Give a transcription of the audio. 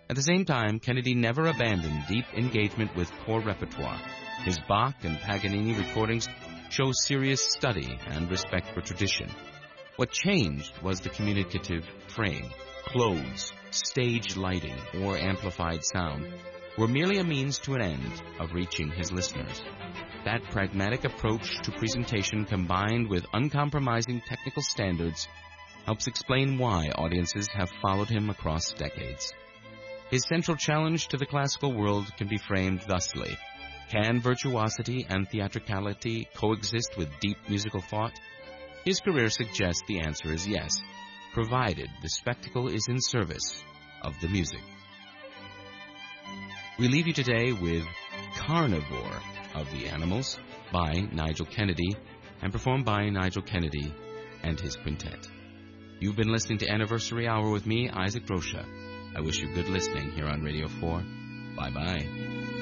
At the same time, Kennedy never abandoned deep engagement with core repertoire. His Bach and Paganini recordings show serious study and respect for tradition. What changed was the communicative frame. Clothes, stage lighting, or amplified sound were merely a means to an end of reaching his listeners. That pragmatic approach to presentation combined with uncompromising technical standards helps explain why audiences have followed him across decades. His central challenge to the classical world can be framed thusly. Can virtuosity and theatricality coexist with deep musical thought? His career suggests the answer is yes, provided the spectacle is in service of the music. We leave you today with Carnivore of the Animals by Nigel Kennedy and performed by Nigel Kennedy and his quintet. You've been listening to Anniversary Hour with me, Isaac Rocha. I wish you good listening here on Radio 4. Bye-bye.